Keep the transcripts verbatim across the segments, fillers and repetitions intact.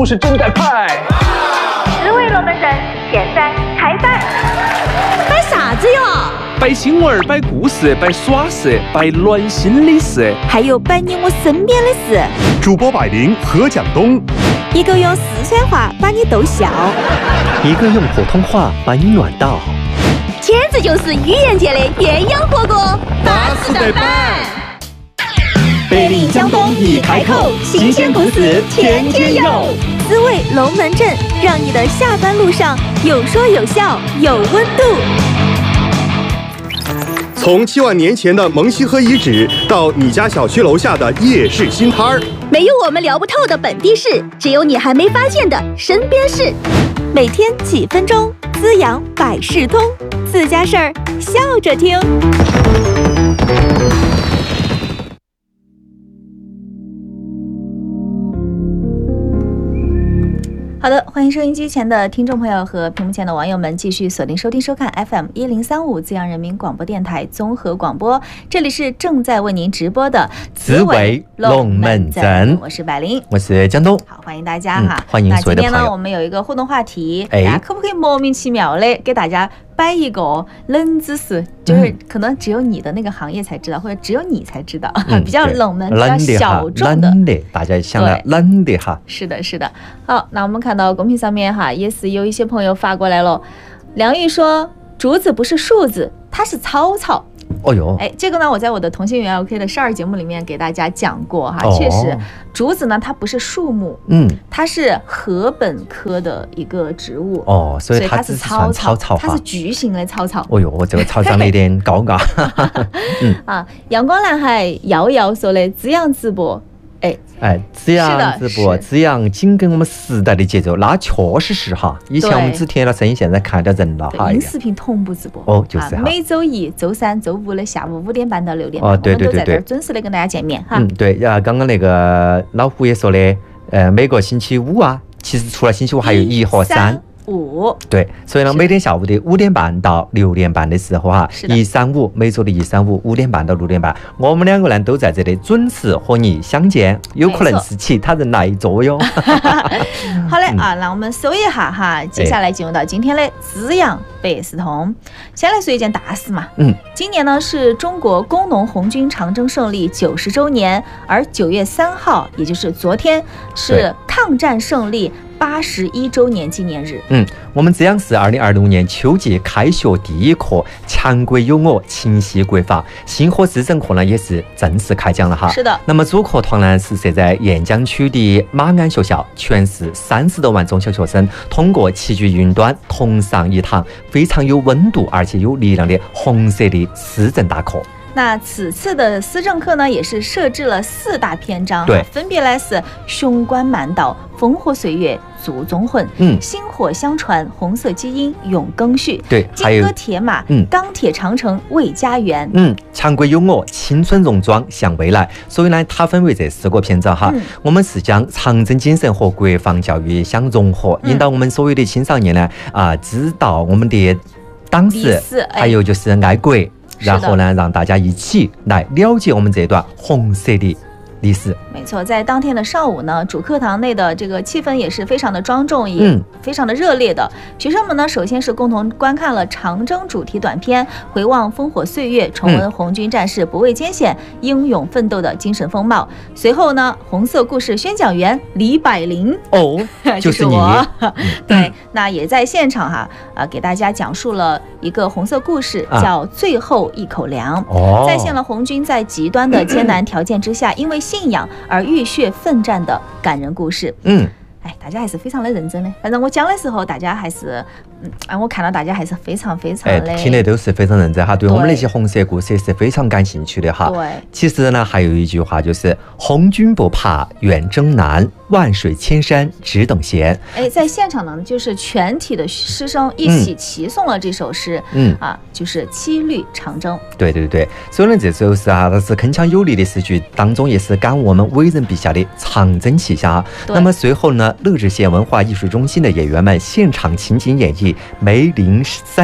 是真带派。 十位龙门阵现在开摆， 摆啥子哟？ 摆新闻，摆故事，摆耍事，摆暖心的事， 还有摆你我身边的事。 主播百灵何蒋东， 一个用四川话把你逗笑， 一个用普通话把你暖到， 简直就是愚人节的鸳鸯火锅，巴适的板。 百灵江东一开口，新鲜故事天天有。 滋味龙门阵，让你的下班路上有说有笑有温度。 从七万年前的蒙西河遗址，到你家小区楼下的夜市新摊儿， 没有我们聊不透的本地事，只有你还没发现的身边事。每天几分钟，滋养百事通，自家事儿笑着听。好的，欢迎收音机前的听众朋友和屏幕前的网友们继续锁定收听收看 F M 一零三五滋阳人民广播电台综合广播，这里是正在为您直播的滋味龙门阵， 我是百灵， 我是江东， 好，欢迎大家哈、 嗯，欢迎所有的朋友。 那今天呢，我们有一个互动话题， 哎、 大家可不可以莫名其妙的给大家摆一个冷知识，就是可能只有你的那个行业才知道，或者只有你才知道，嗯、比较冷门、比较小众的， 冷的，大家想了冷的哈。 是的，是的。好，那我们看到公屏上面哈，也是有一些朋友发过来了。梁玉说，竹子不是树子，它是草草。 哦哟， 哎，这个呢，我在我的同心圆 OK 的少儿节目里面给大家讲过哈， 哦、 确实，竹子呢它不是树木， 嗯， 它是禾本科的一个植物， 哦，所以它是草草草， 它是巨型的草草。 哦哟，我这个草长得有点高嘎。 嗯啊，阳光男孩瑶瑶说的滋养直播。哎哎，滋养直播，滋养紧跟我们时代的节奏，那确实是哈。以前我们只听了声音，现在看到人了哈。 音视频同步直播哦，就是哈、 啊。每周一、周三、周五的下午五点半到六点半， 哦，对对对对， 我们都在这儿准时的跟大家见面哈。 嗯，对呀，刚刚那个老胡也说的，呃，每个星期五啊，其实除了星期五还有一和三。 五对，所以呢，每天下午的五点半到六点半的时候哈，一三五每周的一三五五点半到六点半，我们两个呢都在这里准时和你相见，有可能是其他人来做哟。 好嘞、嗯、啊，那我们搜一下哈，接下来进入到今天的滋养百事通。先来说一件大事嘛， 嗯， 今年呢是中国工农红军长征胜利九十周年，而九月三号，也就是昨天，是抗战胜利八十一周年纪念日。 嗯，我们滋养市二零二六年秋季开学第一课强国有我，勤系国防新河市政课呢也是正式开讲了哈。 是的。 那么主课堂呢是设在雁江区的马鞍学校，全市三十多万中小学生通过齐聚云端，同上一堂非常有温度而且有力量的红色的市政大课。 那此次的思政课呢，也是设置了四大篇章， 对， 分别来是雄关漫道、烽火岁月、祖宗魂， 嗯， 薪火相传、红色基因、永更续， 对， 金戈铁马， 嗯， 钢铁长城为家园， 嗯，强国有我，青春戎装向未来。所以呢，它分为这四个篇章哈。嗯、我们是将长征精神和国防教育相融合，引导我们所有的青少年呢啊、呃，知道我们的党史，还有就是爱国。然后呢，让大家一起来了解我们这段红色的历史。 没错，在当天的上午呢，主课堂内的这个气氛也是非常的庄重，也非常的热烈的。嗯、学生们呢，首先是共同观看了长征主题短片，回望烽火岁月，重温红军战士不畏艰险、英勇奋斗的精神风貌。随后呢，红色故事宣讲员李百灵哦，就是你， 我对，那也在现场哈啊、呃，给大家讲述了一个红色故事，叫《最后一口粮》， 哦， 再现了红军在极端的艰难条件之下，因为信仰而浴血奋战的感人故事。 嗯， 哎，大家还是非常的认真的。反正我讲的时候，大家还是，嗯，哎，我看到大家还是非常非常的， 哎，听的都是非常认真哈，对我们那些红色故事是非常感兴趣的哈。 对， 其实呢，还有一句话就是“红军不怕远征难，万水千山只等闲”。 哎，在现场呢，就是全体的师生一起齐诵了这首诗， 嗯啊，就是七律长征。 对对对，所以呢，这首诗啊，它是铿锵有力的诗句，当中也是感悟我们伟人笔下的长征气象。那么随后呢，乐日县文化艺术中心的演员们现场情景演绎梅林三章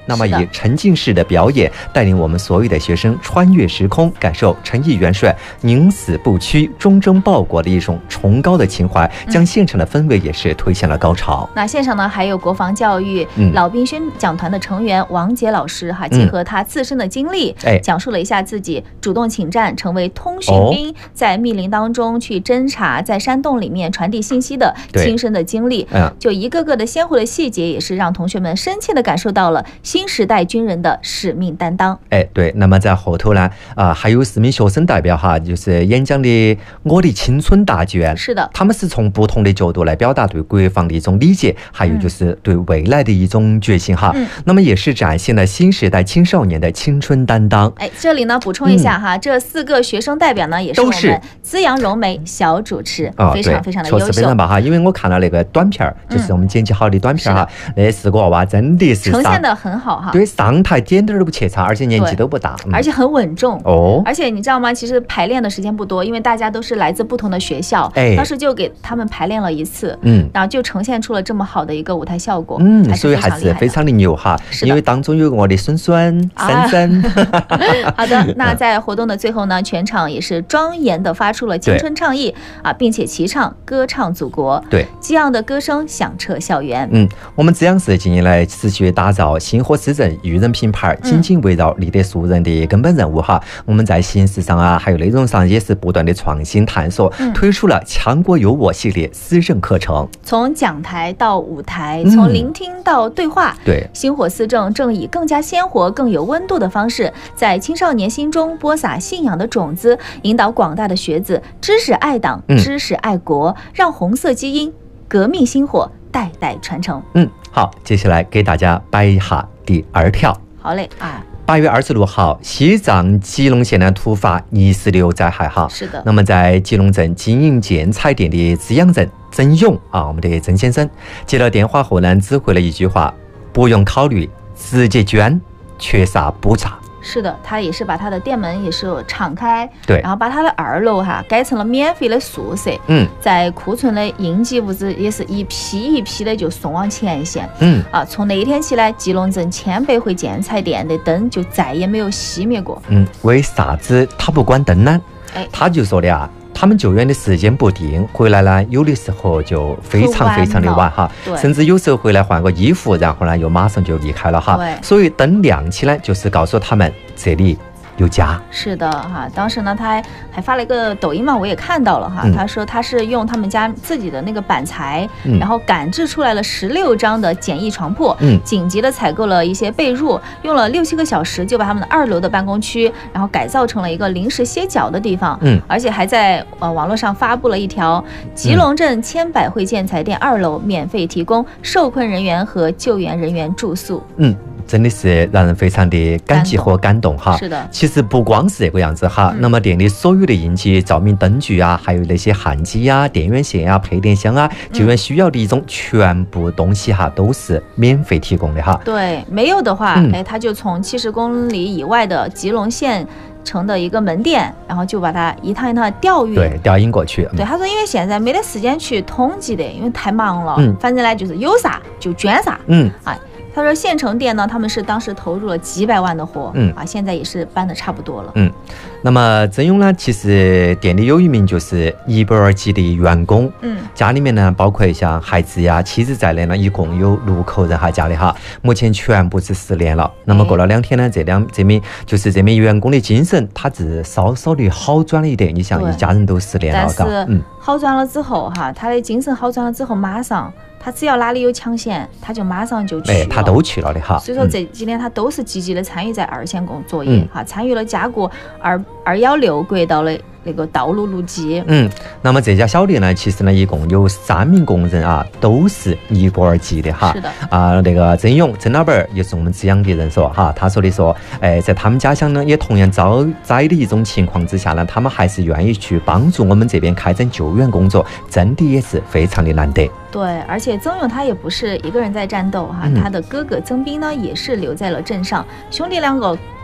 那么以沉浸式的表演带领我们所有的学生穿越时空，感受陈毅元帅宁死不屈、忠贞报国的一种崇高的情怀，将现场的氛围也是推向了高潮。 嗯、那现场呢，还有国防教育、 嗯、 老兵宣讲团的成员王杰老师哈，结合他自身的经历， 哎、 讲述了一下自己主动请战成为通讯兵，哦、在密林当中去侦查，在山洞里面传递信息的亲身的经历。嗯，就一个个的鲜活的细节，也是让同学们深切的感受到了新时代军人的使命担当。 哎，对。那么在后头呢，啊、呃，还有四名学生代表哈，就是演讲的《我的青春大卷》。 是的， 他们是从不同的角度来表达对国防的一种理解，还有就是对未来的一种决心哈。嗯、那么也是展现了新时代青少年的青春担当。 哎，这里呢补充一下哈，嗯、这四个学生代表呢也是我们资阳融媒小主持， 哦、 非常非常的优秀， 确实非常棒哈。因为我看了那个短片，就是我们剪辑好的短片哈，嗯、那四个娃娃真的是呈现的很好哈。 对，上台点点都不怯场，而且年纪都不大， 嗯、而且很稳重哦。 而且你知道吗？其实排练的时间不多，因为大家都是来自不同的学校，哎、当时就给他们排练了一次，嗯，然后就呈现出了这么好的一个舞台效果， 嗯，所以还是非常的牛哈。因为当中有我的孙孙、珊珊。 啊、好的，那在活动的最后呢，全场也是庄严的发出了青春倡议啊，并且齐唱歌唱祖国， 对， 激昂的歌声响彻校园。 嗯，我们资阳市近年来持续打造星火市政育人品牌，紧紧围绕立德树人的根本任务哈。我们在形式上啊，还有内容上也是不断的创新探索，嗯、推出了强国有我系列思政课程， 从讲台到舞台，从聆听到对话， 嗯、对， 星火思政正以更加鲜活、更有温度的方式，在青少年心中播撒信仰的种子，引导广大的学子知识爱党、嗯、知识爱国，让红色基因、革命星火代代传承。 嗯，好，接下来给大家摆一下第二条。 好嘞啊。 八月二十六号，西藏吉隆县呢突发泥石流灾害哈。 是的。 那么在吉隆镇经营建材店的资阳人曾勇啊，我们的曾先生接了电话后呢，只回了一句话：不用考虑，直接捐，缺啥补啥。 是的，他也是把他的店门也是敞开， 对， 然后把他的二楼哈改成了免费的宿舍， 嗯， 在库存的应急物资也是一批一批的就送往前线， 嗯啊，从那一天起来，吉隆镇千百回建材店的灯就再也没有熄灭过。 嗯，为啥子他不关灯呢？ 哎， 他就说的啊。他们救援的时间不定，回来呢，有的时候就非常非常的晚哈，甚至有时候回来换个衣服，然后呢又马上就离开了哈。所以灯亮起来，就是告诉他们这里有家。 是的哈，当时呢他还还发了一个抖音嘛，我也看到了哈。嗯、他说他是用他们家自己的那个板材，嗯、然后赶制出来了十六张的简易床铺，嗯、紧急的采购了一些被褥，用了六七个小时就把他们的二楼的办公区，然后改造成了一个临时歇脚的地方。嗯，而且还在呃网络上发布了一条吉隆镇千百汇建材店二楼免费提供受困人员和救援人员住宿。 嗯。真的是让人非常的感激和感动哈。 是的， 其实不光是这个样子哈，嗯、那么店里所有的应急照明灯具啊，还有那些焊机啊、电源线啊、配电箱啊，救援需要的一种全部东西哈，都是免费提供的哈。 对，没有的话，嗯、哎，他就从七十公里以外的吉隆县城的一个门店，然后就把它一趟一趟的调运， 对，调运过去。 对，他说因为现在没得时间去统计的，因为太忙了。嗯，反正呢就是有啥就捐啥。 嗯， 哎。他说县城店呢，他们是当时投入了几百万的货， 嗯啊，现在也是搬的差不多了。 嗯，那么曾勇呢，其实店里有一名就是一百二级的员工， 嗯， 家里面呢包括像孩子呀、妻子在内呢，一共有六口人哈，家里哈，目前全部是失联了。那么过了两天呢，这两这名就是这名员工的精神，他是稍稍的好转了一点。你想，一家人都失联了， 但是嗯，好转了之后哈，他的精神好转了之后，马上。他只要哪里有抢险，他就马上就去了。 哎，他都去了的哈。 所以说这几年他都是积极的参与在二线工作业哈、嗯，参与了加固二二幺六国道的那个道路路基。 嗯，那么这家小店呢，其实呢一共有三名工人啊，都是尼泊尔籍的哈。 是的。 啊，那个曾勇曾老板也是我们资阳的人说哈，他说的说，哎，在他们家乡呢也同样遭灾的一种情况之下呢，他们还是愿意去帮助我们这边开展救援工作，真的也是非常的难得。 对，而且曾勇他也不是一个人在战斗哈，嗯、他的哥哥曾斌呢也是留在了镇上，兄弟两个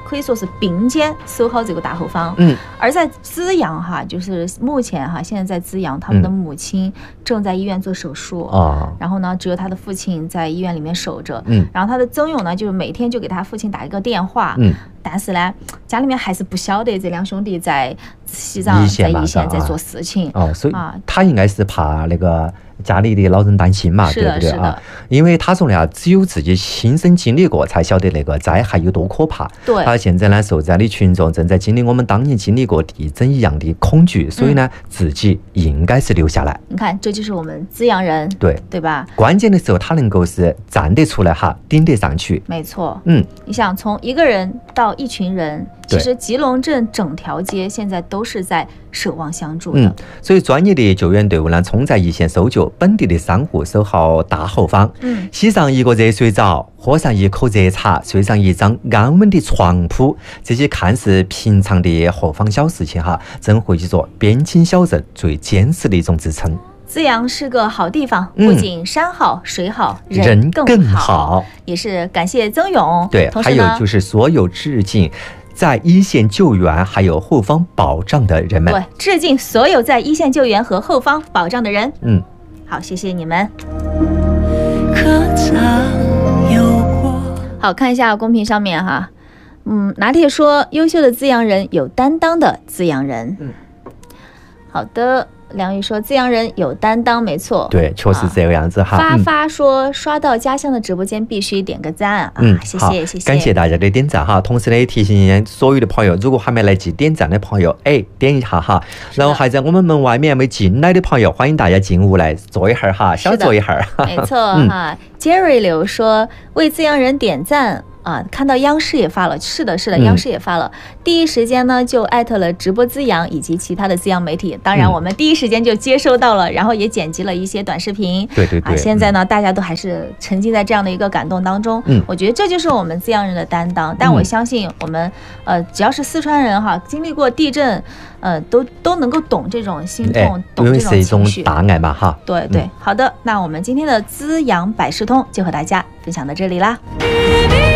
可以说是并肩守好这个大后方。 嗯， 而在资阳哈，就是目前哈，现在在资阳，他们的母亲正在医院做手术啊、嗯， 然后呢，只有他的父亲在医院里面守着。 嗯， 然后他的曾勇呢，就是每天就给他父亲打一个电话。 嗯， 但是呢，家里面还是不晓得这两兄弟在西藏在一线在做事情。 哦，所以他应该是怕那个家里的老人担心嘛，对不对啊？因为他说的啊，只有自己亲身经历过，才晓得那个灾害有多可怕。 对， 他现在呢，受灾的群众正在经历我们当年经历过地震一样的恐惧，所以呢，嗯、自己应该是留下来。 你看，这就是我们资阳人， 对对吧？ 关键的时候，他能够是站得出来哈，顶得上去。 没错， 嗯， 你想从一个人到一群人，其实吉隆镇整条街现在都是在守望相助的。 嗯，所以专业的救援队伍呢，冲在一线搜救，本地的商户守好大后方。 嗯， 洗上一个热水澡，喝上一口热茶，睡上一张安稳的床铺，这些看似平常的后方小事情哈，正汇集着边境小镇最坚实的一种支撑。 资阳是个好地方，不仅山好、嗯、水好， 人更 好, 更好， 也是感谢曾勇。 对，还有就是所有致敬在一线救援还有后方保障的人们。 对，致敬所有在一线救援和后方保障的人。 嗯， 好，谢谢你们。好，看一下公屏上面哈，嗯，拿铁说优秀的资阳人，有担当的资阳人。 嗯， 好的。梁宇说资阳人有担当，没错， 对，确实这个样子哈。 发发说刷到家乡的直播间必须点个赞啊！ 嗯， 谢谢谢谢， 感谢大家的点赞哈。同时呢，提醒所有的朋友，如果还没来及点赞的朋友，哎，点一下哈。然后还在我们门外面没进来的朋友，欢迎大家进屋来坐一会儿哈，小坐一会儿。 没错哈。Jerry 刘说为资阳人点赞。啊，看到央视也发了，是的，是的，央视也发了，嗯、第一时间呢就艾特了直播资阳以及其他的资阳媒体，当然我们第一时间就接收到了，嗯、然后也剪辑了一些短视频。 对对对。 啊，现在呢，嗯、大家都还是沉浸在这样的一个感动当中。 嗯， 我觉得这就是我们资阳人的担当。但我相信我们，呃，只要是四川人哈，经历过地震，呃，都都能够懂这种心痛， 哎、 懂这种情绪。因为是一种大爱嘛哈。 对对，嗯、好的，那我们今天的资阳百事通就和大家分享到这里啦。